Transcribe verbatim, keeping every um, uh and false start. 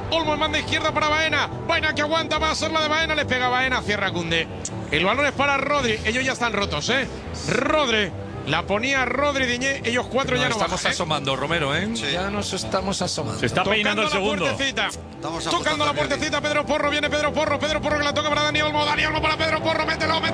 Olmo manda izquierda para Baena. Baena que aguanta, va a ser la de Baena. Le pega Baena, cierra Koundé. El balón es para Rodri. Ellos ya están rotos, ¿eh? Rodri. La ponía Rodri Diñé. Ellos cuatro nos ya no estamos bajan, ¿eh? asomando, Romero, ¿eh? Sí. Ya nos estamos asomando. Se está peinando el segundo. Tocando la puertecita, Pedro Porro. Viene Pedro Porro. Pedro Porro que la toca para Dani Olmo. Dani Olmo para Pedro Porro. Mételo, mételo.